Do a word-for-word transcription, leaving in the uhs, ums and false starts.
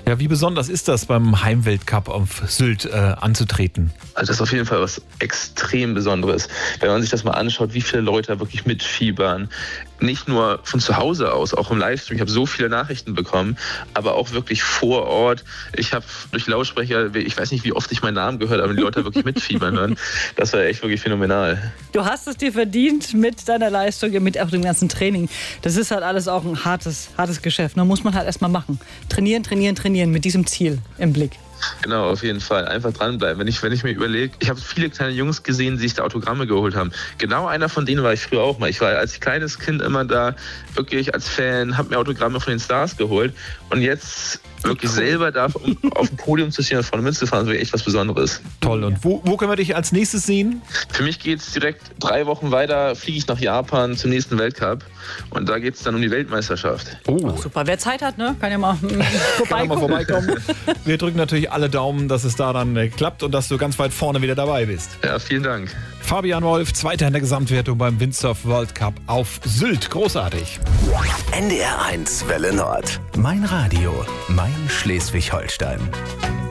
Ja, wie besonders ist das, beim Heimweltcup auf Sylt äh, anzutreten? Also das ist auf jeden Fall was extrem Besonderes. Wenn man sich das mal anschaut, wie viele Leute da wirklich mitfiebern. Nicht nur von zu Hause aus, auch im Livestream. Ich habe so viele Nachrichten bekommen, aber auch wirklich vor Ort. Ich habe durch Lautsprecher, ich weiß nicht, wie oft ich meinen Namen gehört habe, aber die Leute da wirklich mitfiebern hören. Das war echt wirklich phänomenal. Du hast es dir verdient mit deiner Leistung, mit auch dem ganzen Training. Das ist halt alles auch ein hartes, hartes Geschäft. Da muss man halt erstmal machen. Trainieren, trainieren, trainieren mit diesem Ziel im Blick. Genau, auf jeden Fall. Einfach dranbleiben. Wenn ich, wenn ich mir überlege, ich habe viele kleine Jungs gesehen, die sich da Autogramme geholt haben. Genau einer von denen war ich früher auch mal. Ich war als kleines Kind immer da, wirklich als Fan, habe mir Autogramme von den Stars geholt. Und jetzt wirklich selber da um, auf dem Podium zu stehen und vorne mitzufahren, ist wirklich echt was Besonderes. Toll. Und wo, wo können wir dich als nächstes sehen? Für mich geht es direkt drei Wochen weiter, fliege ich nach Japan zum nächsten Weltcup. Und da geht es dann um die Weltmeisterschaft. Oh, super. Wer Zeit hat, ne? kann ja mal vorbeikommen. Kann ja mal vorbeikommen. Wir drücken natürlich alle Daumen, dass es da dann äh, klappt und dass du ganz weit vorne wieder dabei bist. Ja, vielen Dank. Fabian Wolf, Zweiter in der Gesamtwertung beim Windsurf World Cup auf Sylt. Großartig. N D R eins Welle Nord. Mein Radio. Mein Schleswig-Holstein.